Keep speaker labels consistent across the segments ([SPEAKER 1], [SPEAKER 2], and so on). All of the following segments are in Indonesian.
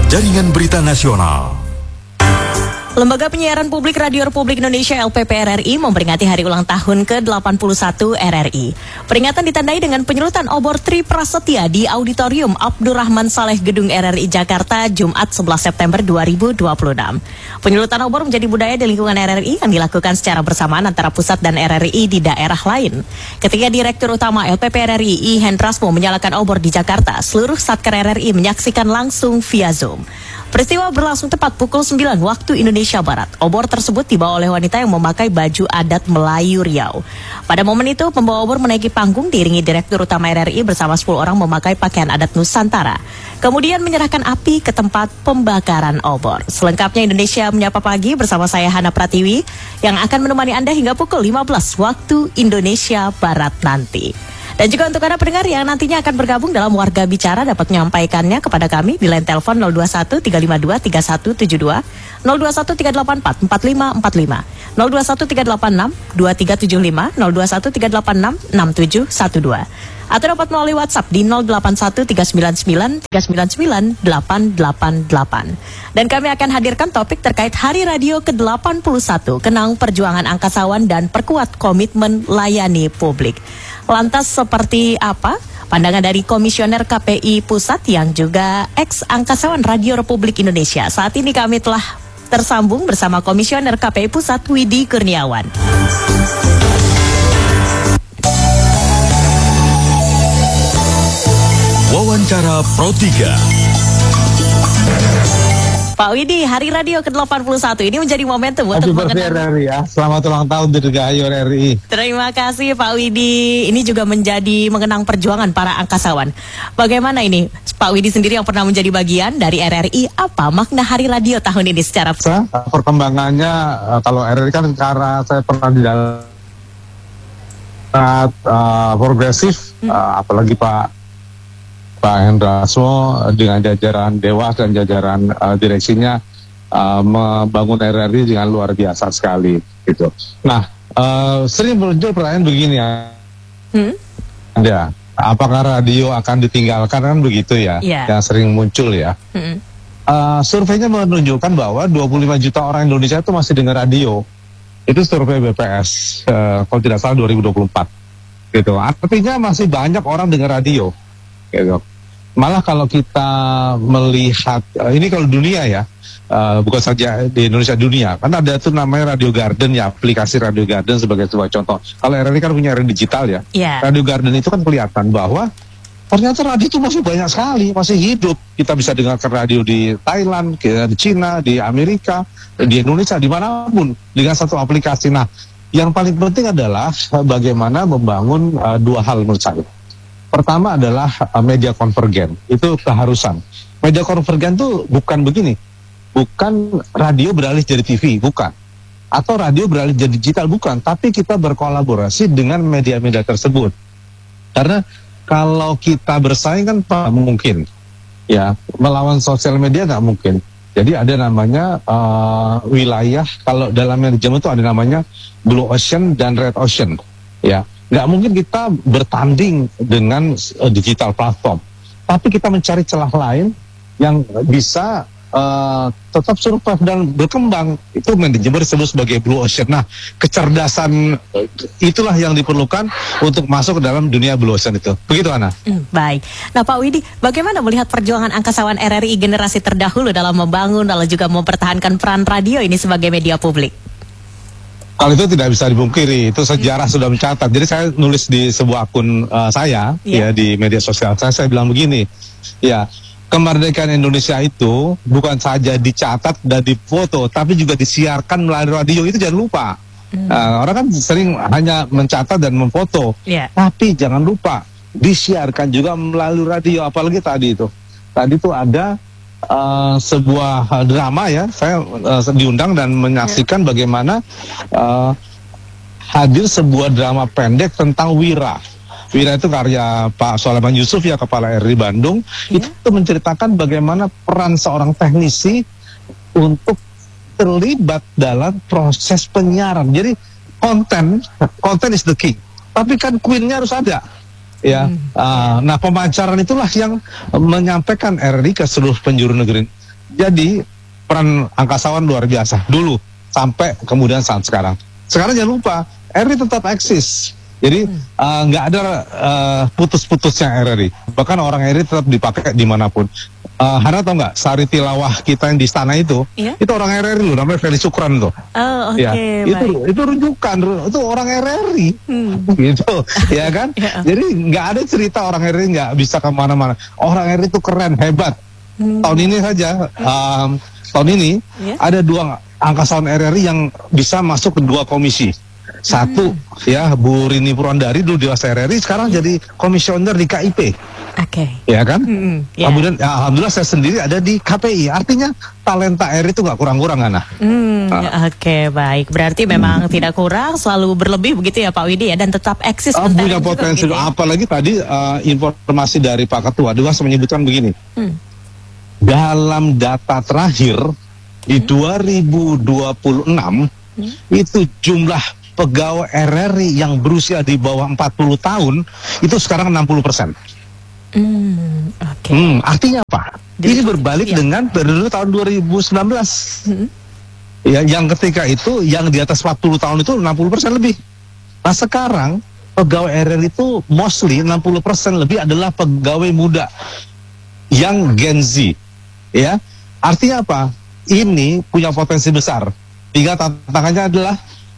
[SPEAKER 1] Jaringan Berita Nasional.
[SPEAKER 2] Lembaga Penyiaran Publik Radio Republik Indonesia LPP RRI memperingati hari ulang tahun ke-81 RRI. Peringatan ditandai dengan penyulutan obor Tri Prasetya di Auditorium Abdurrahman Saleh Gedung RRI Jakarta Jumat 11 September 2026. Penyulutan obor menjadi budaya di lingkungan RRI yang dilakukan secara bersamaan antara pusat dan RRI di daerah lain. Ketika Direktur Utama LPP RRI I Hendrasmo menyalakan obor di Jakarta, seluruh Satker RRI menyaksikan langsung via Zoom. Peristiwa berlangsung tepat pukul 9 waktu Indonesia Barat. Obor tersebut dibawa oleh wanita yang memakai baju adat Melayu Riau. Pada momen itu, pembawa obor menaiki panggung diiringi Direktur Utama RRI bersama 10 orang memakai pakaian adat Nusantara. Kemudian menyerahkan api ke tempat pembakaran obor. Selengkapnya Indonesia Menyapa Pagi bersama saya Hana Pratiwi yang akan menemani Anda hingga pukul 15 waktu Indonesia Barat nanti. Dan juga untuk Anda pendengar yang nantinya akan bergabung dalam Warga Bicara dapat menyampaikannya kepada kami di line telepon 021 352 3172, 021 384 4545, 021 386 2375, 021 386 6712. Atau dapat melalui WhatsApp di 081 399 399 888. Dan kami akan hadirkan topik terkait Hari Radio ke-81, Kenang Perjuangan Angkasawan dan Perkuat Komitmen Layani Publik. Lantas seperti apa pandangan dari Komisioner KPI Pusat yang juga ex-angkasawan Radio Republik Indonesia? Saat ini kami telah tersambung bersama Komisioner KPI Pusat Widi Kurniawan.
[SPEAKER 1] Wawancara Pro 3.
[SPEAKER 2] Pak Widi, Hari Radio ke-81 ini menjadi momentum untuk mengenang
[SPEAKER 3] RRI ya. Selamat ulang tahun Dirgahayu RRI.
[SPEAKER 2] Terima kasih Pak Widi. Ini juga menjadi mengenang perjuangan para angkasawan. Bagaimana ini Pak Widi sendiri yang pernah menjadi bagian dari RRI, apa makna Hari Radio tahun ini secara
[SPEAKER 3] perkembangannya? Kalau RRI kan karena saya pernah di dalam progresif, apalagi Pak Hendrasmo dengan jajaran Dewas dan jajaran direksinya membangun RRI dengan luar biasa sekali gitu. Nah, sering muncul pertanyaan begini ya. Ya, apakah radio akan ditinggalkan, kan begitu ya? Yang sering muncul ya. Surveinya menunjukkan bahwa 25 juta orang Indonesia itu masih dengar radio. Itu survei BPS kalau tidak salah 2024 gitu. Artinya masih banyak orang dengar radio gitu. Malah kalau kita melihat ini kalau dunia ya, bukan saja di Indonesia, dunia kan ada tuh namanya Radio Garden ya, aplikasi Radio Garden sebagai sebuah contoh. Kalau RRI kan punya radio digital ya. Radio Garden itu kan kelihatan bahwa ternyata radio itu masih banyak sekali, masih hidup. Kita bisa dengarkan radio di Thailand, di Cina, di Amerika, di Indonesia, dimanapun dengan satu aplikasi. Nah, yang paling penting adalah bagaimana membangun dua hal menurut saya. Pertama adalah media konvergen, itu keharusan. Media konvergen itu bukan begini, bukan radio beralih jadi TV, bukan. Atau radio beralih jadi digital, bukan. Tapi kita berkolaborasi dengan media-media tersebut. Karena kalau kita bersaing kan tak mungkin, ya melawan sosial media nggak mungkin. Jadi ada namanya wilayah, kalau dalam manajemen itu ada namanya Blue Ocean dan Red Ocean, ya. Nggak mungkin kita bertanding dengan digital platform, tapi kita mencari celah lain yang bisa tetap survive dan berkembang. Itu manajemen disebut sebagai Blue Ocean. Nah, kecerdasan itulah yang diperlukan untuk masuk ke dalam dunia Blue Ocean itu. Begitu, Ana.
[SPEAKER 2] Baik. Nah, Pak Widi, bagaimana melihat perjuangan angkasawan RRI generasi terdahulu dalam membangun lalu juga mempertahankan peran radio ini sebagai media publik?
[SPEAKER 3] Kalau itu tidak bisa dipungkiri, itu sejarah sudah mencatat. Jadi saya nulis di sebuah akun saya ya di media sosial saya bilang begini, ya kemerdekaan Indonesia itu bukan saja dicatat dan difoto, tapi juga disiarkan melalui radio, itu jangan lupa. Orang kan sering hanya mencatat dan memfoto, tapi jangan lupa disiarkan juga melalui radio, apalagi tadi itu ada sebuah drama ya, saya diundang dan menyaksikan bagaimana hadir sebuah drama pendek tentang Wira. Wira itu karya Pak Soleman Yusuf ya, Kepala RRI Bandung. Itu menceritakan bagaimana peran seorang teknisi untuk terlibat dalam proses penyiaran. Jadi konten is the king, tapi kan queen-nya harus ada. Nah, pemancaran itulah yang menyampaikan RRI ke seluruh penjuru negeri Jadi peran angkasawan luar biasa dulu sampai kemudian saat sekarang. Sekarang jangan lupa RRI tetap eksis. Jadi nggak ada putus-putusnya RRI. Bahkan orang RRI tetap dipakai dimanapun. Hana tahu nggak Sari Tilawah kita yang di istana itu orang RRI loh, namanya Feli Sukron tuh.
[SPEAKER 2] Oh, oke.
[SPEAKER 3] Ya, itu rujukan, itu orang RRI, gitu, ya kan? Jadi nggak ada cerita orang RRI nggak bisa kemana-mana. Orang RRI itu keren, hebat. Tahun ini saja, tahun ini ada 2 angkasawan RRI yang bisa masuk ke 2 komisi. Satu ya Bu Rini Purwandari dulu di RRI, sekarang jadi komisioner di KIP. Ya kan? Kemudian alhamdulillah saya sendiri ada di KPI. Artinya talenta RRI itu nggak kurang-kurang, Ana.
[SPEAKER 2] Oke, baik. Berarti memang tidak kurang, selalu berlebih begitu ya Pak Widi ya, dan tetap eksis.
[SPEAKER 3] Punya potensi. Gitu ya? Apalagi tadi informasi dari Pak Ketua Dewas menyebutkan begini. Dalam data terakhir di 2026 itu jumlah pegawai RRI yang berusia di bawah 40 tahun itu sekarang 60%. Artinya apa? Ini berbalik dengan periode tahun 2019. Ya, yang ketika itu yang di atas 40 tahun itu 60% lebih. Nah sekarang pegawai RRI itu mostly 60% lebih adalah pegawai muda yang Gen Z. Ya, artinya apa? Ini punya potensi besar. 3 tantangannya adalah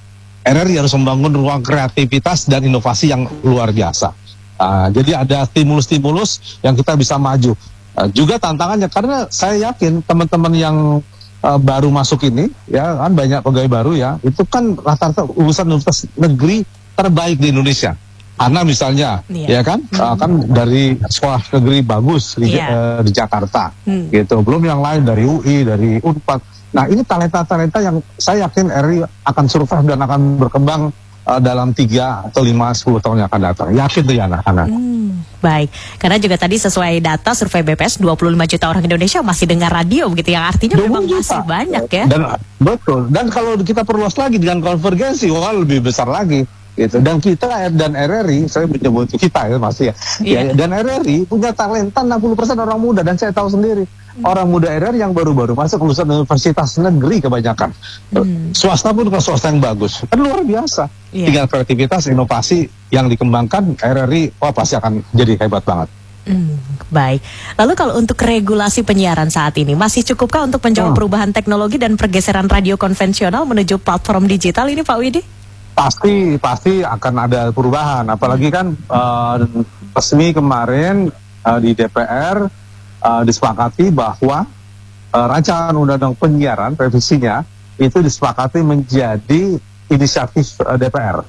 [SPEAKER 3] RRI harus membangun ruang kreativitas dan inovasi yang luar biasa. Jadi ada stimulus-stimulus yang kita bisa maju. Juga tantangannya, karena saya yakin teman-teman yang baru masuk ini, ya kan banyak pegawai baru ya, itu kan rata-rata lulusan universitas negeri terbaik di Indonesia. Karena misalnya, ya kan, kan dari sekolah negeri bagus di Jakarta, gitu. Belum yang lain dari UI, dari Unpad. Nah ini talenta-talenta yang saya yakin RRI akan survive dan akan berkembang dalam 3 atau 5-10 tahun yang akan datang. Yakin tuh ya anak-anak.
[SPEAKER 2] Baik, karena juga tadi sesuai data survei BPS 25 juta orang Indonesia masih dengar radio begitu, yang artinya memang masih banyak ya. Dan
[SPEAKER 3] betul. Dan kalau kita perluas lagi dengan konvergensi, wah lebih besar lagi. Gitu. Dan kita dan RRI, saya menyebut kita ya masih ya, dan RRI punya talenta 60% orang muda, dan saya tahu sendiri orang muda RRI yang baru-baru masuk lulusan universitas negeri kebanyakan. Swasta pun ke swasta yang bagus, kan luar biasa. Tinggal kreativitas, inovasi yang dikembangkan RRI, wah pasti akan jadi hebat banget.
[SPEAKER 2] Baik, lalu kalau untuk regulasi penyiaran saat ini masih cukupkah untuk menjawab perubahan teknologi dan pergeseran radio konvensional menuju platform digital ini Pak Widi?
[SPEAKER 3] Pasti akan ada perubahan, apalagi kan resmi kemarin di DPR disepakati bahwa rancangan undang-undang penyiaran revisinya itu disepakati menjadi inisiatif DPR.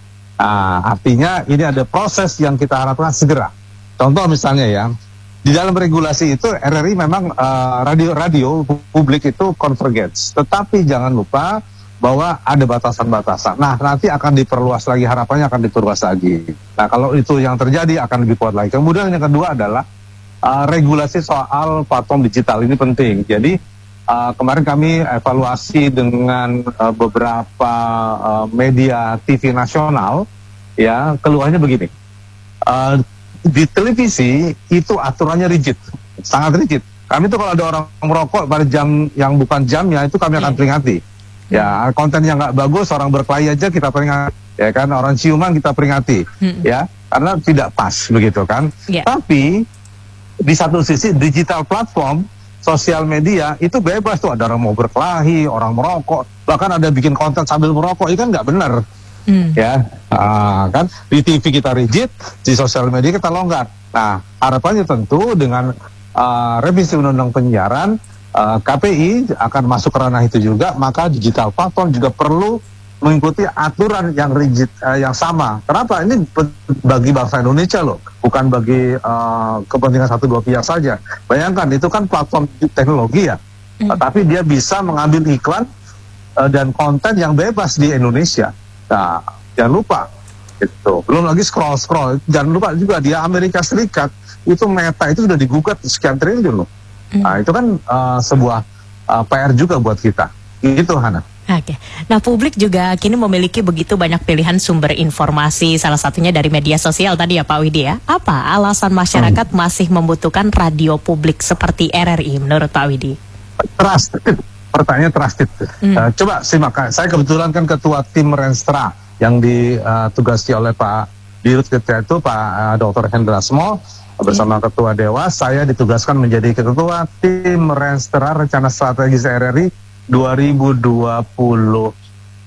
[SPEAKER 3] Artinya ini ada proses yang kita harapkan segera. Contoh misalnya ya, di dalam regulasi itu RRI memang radio publik itu convergence, tetapi jangan lupa bahwa ada batasan-batasan. Nah, nanti akan diperluas lagi, harapannya akan diperluas lagi. Nah, kalau itu yang terjadi akan lebih kuat lagi. Kemudian yang kedua adalah regulasi soal platform digital, ini penting. Jadi kemarin kami evaluasi dengan beberapa media TV nasional, ya keluarnya begini. Di televisi itu aturannya rigid, sangat rigid. Kami tuh kalau ada orang merokok pada jam yang bukan jamnya itu kami akan peringati. Ya, konten yang nggak bagus, orang berkelahi aja kita peringati, ya kan, orang ciuman kita peringati, ya, karena tidak pas begitu kan. Tapi di satu sisi digital platform, sosial media itu bebas tuh, ada orang mau berkelahi, orang merokok, bahkan ada bikin konten sambil merokok, itu kan nggak benar, ya, kan di TV kita rigid, di sosial media kita longgar. Nah, harapannya tentu dengan revisi undang-undang penyiaran, KPI akan masuk ke ranah itu juga, maka digital platform juga perlu mengikuti aturan yang rigid, yang sama. Kenapa? Ini bagi bangsa Indonesia loh, bukan bagi kepentingan 1-2 pihak saja. Bayangkan, itu kan platform teknologi ya, tapi dia bisa mengambil iklan dan konten yang bebas di Indonesia. Nah, jangan lupa, itu belum lagi scroll. Jangan lupa juga di Amerika Serikat, itu Meta itu sudah digugat sekian triliun loh. Nah, itu kan sebuah PR juga buat kita. Gitu, Hana.
[SPEAKER 2] Oke. Nah, publik juga kini memiliki begitu banyak pilihan sumber informasi, salah satunya dari media sosial tadi ya Pak Widi ya. Apa alasan masyarakat masih membutuhkan radio publik seperti RRI menurut Pak Widi?
[SPEAKER 3] Trusted, pertanyaannya trusted. Coba simak, saya kebetulan kan ketua tim Renstra yang ditugasi oleh Pak Dirut ketika itu Pak Dr. Hendra Smo bersama Ketua Dewas. Saya ditugaskan menjadi ketua tim Renstra Rencana Strategis RRI 2025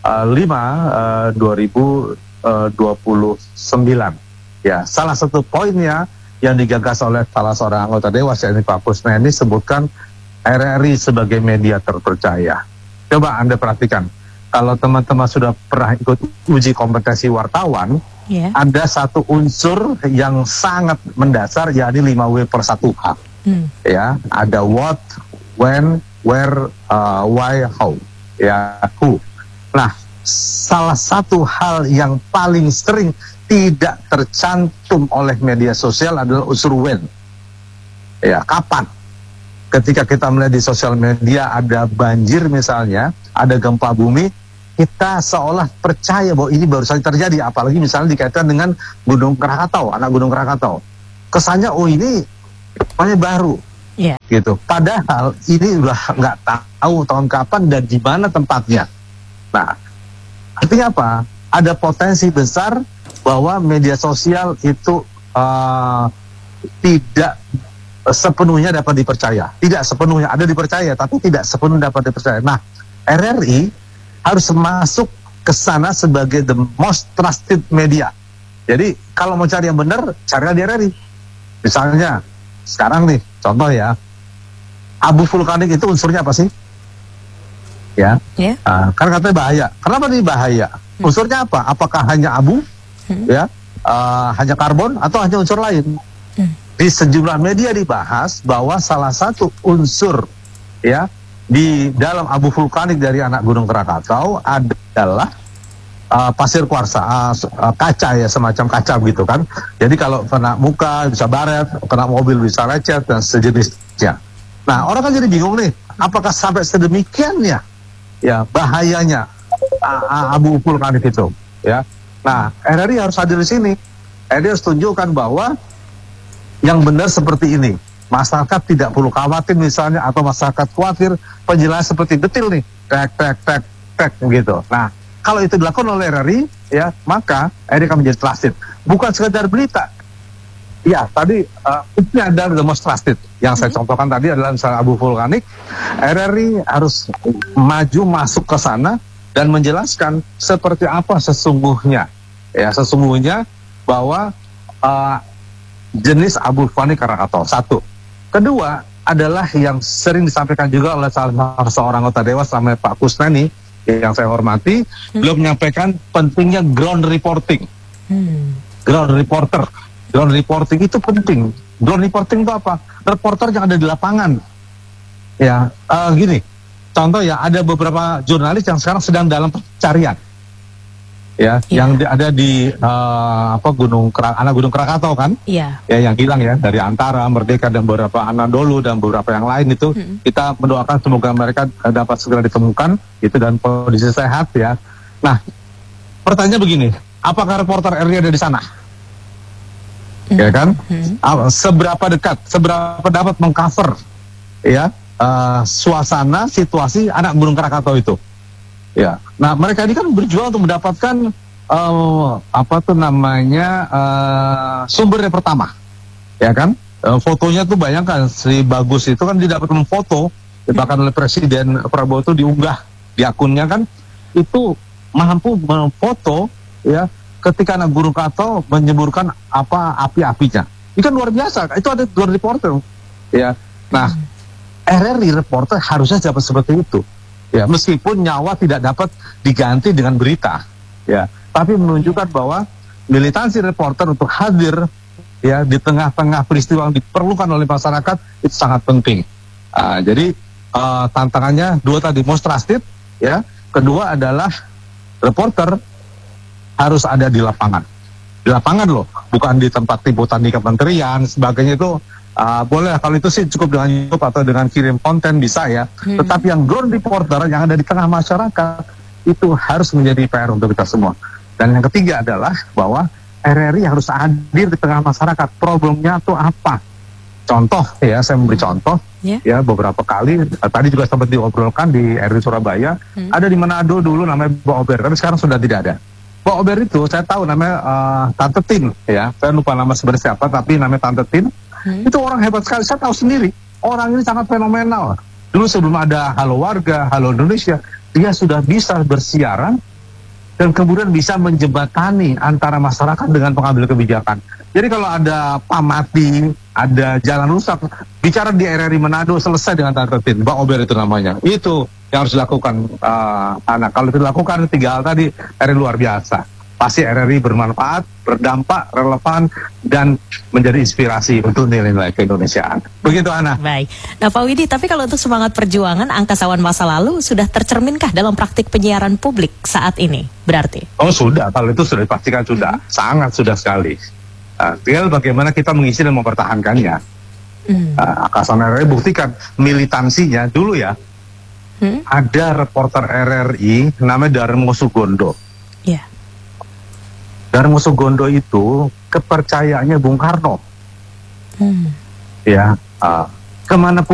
[SPEAKER 3] 2029. Ya, salah satu poinnya yang digagas oleh salah seorang anggota Dewas, yakni Pak Kusneni, sebutkan RRI sebagai media terpercaya. Coba Anda perhatikan, kalau teman-teman sudah pernah ikut uji kompetensi wartawan, ada satu unsur yang sangat mendasar, yakni 5W+1H. Ya, ada what, when, where, why, how, ya, who. Nah, salah satu hal yang paling sering tidak tercantum oleh media sosial adalah unsur when. Ya, kapan? Ketika kita melihat di sosial media ada banjir misalnya, ada gempa bumi, kita seolah percaya bahwa ini baru saja terjadi, apalagi misalnya dikaitkan dengan Gunung Krakatau, anak Gunung Krakatau. Kesannya, oh ini namanya baru, gitu. Padahal ini udah nggak tahu tahun kapan dan di mana tempatnya. Nah, artinya apa? Ada potensi besar bahwa media sosial itu tidak sepenuhnya dapat dipercaya. Tidak sepenuhnya, ada dipercaya, tapi tidak sepenuhnya dapat dipercaya. Nah, RRI harus masuk ke sana sebagai the most trusted media. Jadi, kalau mau cari yang benar, carilah di RRI. Misalnya, sekarang nih, contoh ya, abu vulkanik itu unsurnya apa sih? Ya, kan katanya bahaya. Kenapa ini bahaya? Unsurnya apa? Apakah hanya abu? Ya, hanya karbon atau hanya unsur lain? Di sejumlah media dibahas bahwa salah satu unsur ya di dalam abu vulkanik dari anak Gunung Krakatau adalah pasir kuarsa, kaca ya, semacam kaca begitu kan. Jadi kalau kena muka bisa baret, kena mobil bisa lecet dan sejenisnya. Nah, orang kan jadi bingung nih, apakah sampai sedemikiannya ya bahayanya abu vulkanik itu ya. Nah, RRI harus hadir di sini. RRI harus tunjukkan bahwa yang benar seperti ini. Masyarakat tidak perlu khawatir misalnya, atau masyarakat khawatir, penjelasan seperti detail nih, tek gitu. Nah, kalau itu dilakukan oleh RRI, ya, maka RRI akan menjadi trusted. Bukan sekedar berita. Ya, tadi ini adalah the most trusted. Yang saya contohkan tadi adalah misalnya abu vulkanik. RRI harus maju masuk ke sana dan menjelaskan seperti apa sesungguhnya. Ya, sesungguhnya bahwa jenis abu vulkanik Krakatau. Satu. Kedua adalah yang sering disampaikan juga oleh salah seorang anggota Dewas namanya Pak Kusneni yang saya hormati, beliau menyampaikan pentingnya ground reporting. Ground reporter. Ground reporting itu penting. Ground reporting itu apa? Reporter yang ada di lapangan. Ya, gini. Contoh ya, ada beberapa jurnalis yang sekarang sedang dalam pencarian. Ya, yang ada di anak Gunung Krakatau kan? Ya, yang hilang ya, dari Antara, Merdeka dan beberapa Anadolu dan beberapa yang lain itu. Kita mendoakan semoga mereka dapat segera ditemukan itu dan kondisi sehat ya. Nah, pertanyaan begini, apakah reporter RRI ada di sana? Ya kan? Seberapa dekat, seberapa dapat mengcover ya suasana, situasi anak Gunung Krakatau itu? Ya, nah mereka ini kan berjuang untuk mendapatkan sumbernya pertama, ya kan? Fotonya tuh bayangkan si Bagus itu kan dia dapat memfoto, bahkan oleh Presiden Prabowo itu diunggah di akunnya kan, itu mampu memfoto ya ketika anak Gunung Krakatau menyemburkan api-apinya. Ini kan luar biasa. Itu ada dua reporter, ya. Nah, RRI reporter harusnya dapat seperti itu. Ya, meskipun nyawa tidak dapat diganti dengan berita, ya, tapi menunjukkan bahwa militansi reporter untuk hadir, ya, di tengah-tengah peristiwa yang diperlukan oleh masyarakat itu sangat penting. Jadi tantangannya dua tadi, most trusted, ya, kedua adalah reporter harus ada di lapangan loh, bukan di tempat liputan di kementerian sebagainya itu. Boleh kalau itu sih cukup dengan YouTube atau dengan kirim konten bisa ya. Tetapi yang ground reporter yang ada di tengah masyarakat itu harus menjadi PR untuk kita semua. Dan yang ketiga adalah bahwa RRI harus hadir di tengah masyarakat. Problemnya tuh apa? Contoh ya, saya memberi contoh. ya beberapa kali. Tadi juga sempat diobrolkan di RRI Surabaya. Ada di Manado dulu namanya Mbak Ober, tapi sekarang sudah tidak ada. Mbak Ober itu saya tahu namanya Tante Tin, ya. Saya lupa nama sebenarnya siapa, tapi namanya Tante Tin. Itu orang hebat sekali. Saya tahu sendiri. Orang ini sangat fenomenal. Dulu sebelum ada Halo Warga, Halo Indonesia, dia sudah bisa bersiaran dan kemudian bisa menjembatani antara masyarakat dengan pengambil kebijakan. Jadi kalau ada pamati, ada jalan rusak, bicara di RRI Manado selesai dengan Tante Tin. Mbak Ober itu namanya. Itu yang harus dilakukan, anak. Kalau itu dilakukan 3 hal tadi, RRI luar biasa. Pasti RRI bermanfaat, berdampak, relevan, dan menjadi inspirasi untuk nilai-nilai keindonesiaan. Begitu, Ana.
[SPEAKER 2] Baik. Nah, Pak Widi, tapi kalau untuk semangat perjuangan angkasawan masa lalu sudah tercerminkah dalam praktik penyiaran publik saat ini? Berarti?
[SPEAKER 3] Oh, sudah. Kalau itu sudah dipastikan sudah. Sangat sudah sekali. Tinggal bagaimana kita mengisi dan mempertahankannya. Angkasawan RRI buktikan militansinya dulu ya. Ada reporter RRI namanya Darmo Sugondo.
[SPEAKER 2] Iya.
[SPEAKER 3] Darmo Sugondo itu kepercayaannya Bung Karno. Ya, kemanapun